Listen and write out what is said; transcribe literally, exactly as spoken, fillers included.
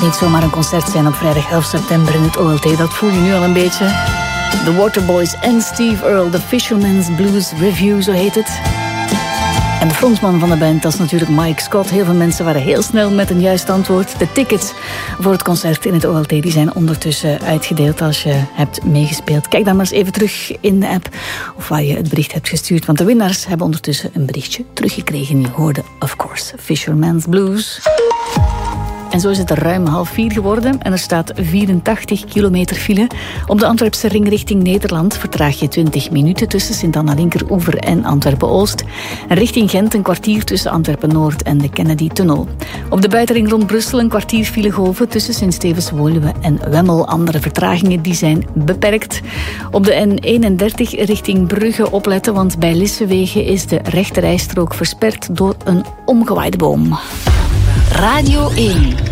niet zomaar een concert zijn op vrijdag elf september in het O L T. Dat voel je nu al een beetje. The Waterboys en Steve Earle, The Fisherman's Blues Review, zo heet het. En de frontman van de band, dat is natuurlijk Mike Scott. Heel veel mensen waren heel snel met een juist antwoord. De tickets voor het concert in het O L T die zijn ondertussen uitgedeeld als je hebt meegespeeld. Kijk dan maar eens even terug in de app of waar je het bericht hebt gestuurd. Want de winnaars hebben ondertussen een berichtje teruggekregen. Je hoorde, of course, Fisherman's Blues. En zo is het ruim half vier geworden en er staat vierentachtig kilometer file. Op de Antwerpse ring richting Nederland vertraag je twintig minuten tussen Sint-Anna Linkeroever en Antwerpen-Oost. En richting Gent een kwartier tussen Antwerpen-Noord en de Kennedy-tunnel. Op de buitenring rond Brussel een kwartier file golven tussen Sint-Stevens-Woluwe en Wemmel. Andere vertragingen die zijn beperkt. Op de N eenendertig richting Brugge opletten, want bij Lissewegen is de rechterrijstrook versperd door een omgewaaide boom. Radio één.